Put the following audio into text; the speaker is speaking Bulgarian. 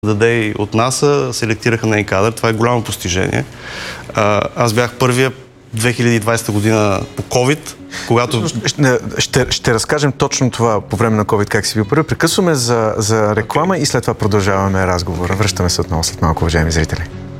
Даде от НАСА селектираха нейн кадър. Това е голямо постижение. Аз бях първия 2020 година по COVID, когато... Ще разкажем точно това по време на COVID, как си бил първи. Прекъсваме за реклама и след това продължаваме разговора. Връщаме се отново след малко, уважаеми зрители.